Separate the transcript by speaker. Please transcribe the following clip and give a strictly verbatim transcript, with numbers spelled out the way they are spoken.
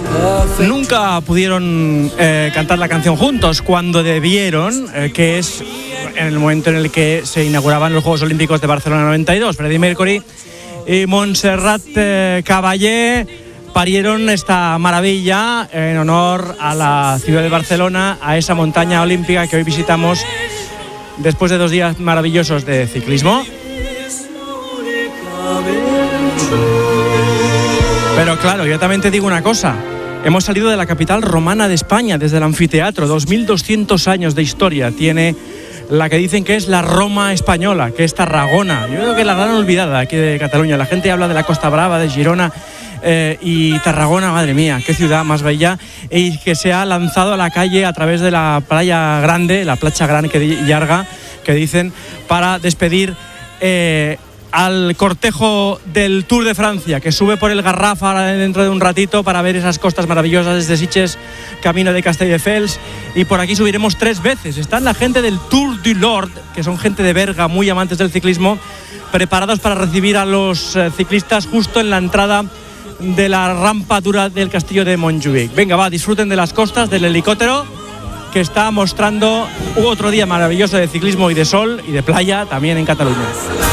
Speaker 1: Nunca pudieron eh, cantar la canción juntos cuando debieron, eh, que es en el momento en el que se inauguraban los Juegos Olímpicos de Barcelona noventa y dos. Freddie Mercury y Montserrat eh, Caballé parieron esta maravilla en honor a la ciudad de Barcelona, a esa montaña olímpica que hoy visitamos después de dos días maravillosos de ciclismo. Pero claro, yo también te digo una cosa. Hemos salido de la capital romana de España, desde el anfiteatro. dos mil doscientos años de historia tiene la que dicen que es la Roma española, que es Tarragona. Yo creo que es la gran olvidada aquí de Cataluña. La gente habla de la Costa Brava, de Girona eh, y Tarragona, madre mía, qué ciudad más bella. Y que se ha lanzado a la calle a través de la playa grande, la Platja Gran que llarga, que dicen, para despedir Eh, al cortejo del Tour de Francia, que sube por el Garraf ahora dentro de un ratito para ver esas costas maravillosas desde Sitges, camino de Castelldefels, y por aquí subiremos tres veces. Están la gente del Tour du Lord, que son gente de Berga, muy amantes del ciclismo, preparados para recibir a los eh, ciclistas justo en la entrada de la rampa dura del castillo de Montjuïc. Venga, va, disfruten de las costas, del helicóptero, que está mostrando otro día maravilloso de ciclismo y de sol y de playa también en Cataluña.